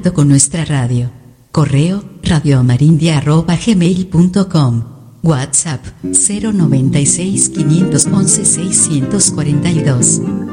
contacto con nuestra radio. Correo radioamarindia@gmail.com. WhatsApp 096 511 642.